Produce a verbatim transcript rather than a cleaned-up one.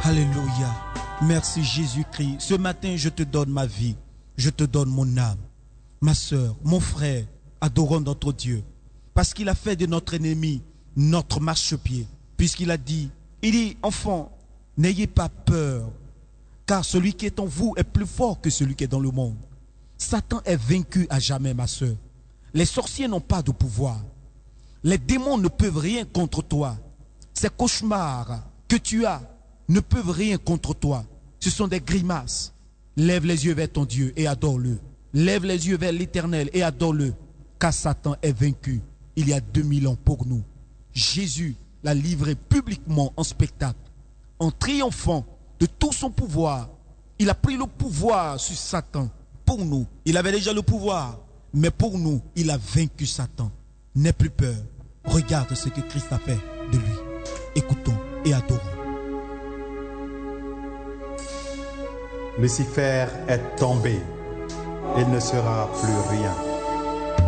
Alléluia. Merci Jésus-Christ. Ce matin, je te donne ma vie. Je te donne mon âme. Ma soeur, mon frère, adorons notre Dieu. Parce qu'il a fait de notre ennemi notre marchepied. Puisqu'il a dit, il dit, enfants, n'ayez pas peur. Car celui qui est en vous est plus fort que celui qui est dans le monde. Satan est vaincu à jamais, ma soeur. Les sorciers n'ont pas de pouvoir. Les démons ne peuvent rien contre toi. Ces cauchemars que tu as ne peuvent rien contre toi. Ce sont des grimaces. Lève les yeux vers ton Dieu et adore-le. Lève les yeux vers l'Éternel et adore-le. Car Satan est vaincu il y a deux mille ans pour nous. Jésus l'a livré publiquement en spectacle. En triomphant de tout son pouvoir, il a pris le pouvoir sur Satan pour nous. Il avait déjà le pouvoir, mais pour nous, il a vaincu Satan. N'aie plus peur. Regarde ce que Christ a fait de lui. Écoutons et adorons. Lucifer est tombé. Il ne sera plus rien.